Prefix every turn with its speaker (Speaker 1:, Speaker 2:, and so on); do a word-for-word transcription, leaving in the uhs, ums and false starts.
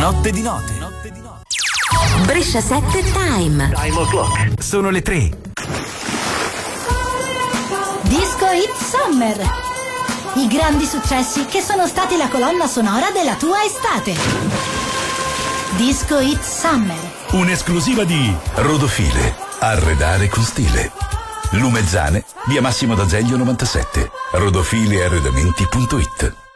Speaker 1: Notte di note. Notte di note.
Speaker 2: Brescia sette Time.
Speaker 1: Time o'clock. Sono le tre.
Speaker 3: Disco Hit Summer. I grandi successi che sono stati la colonna sonora della tua estate. Disco Hit Summer.
Speaker 4: Un'esclusiva di Rodofile. Arredare con stile. Lumezzane, via Massimo d'Azeglio novantasette. rodofile arredamenti punto it.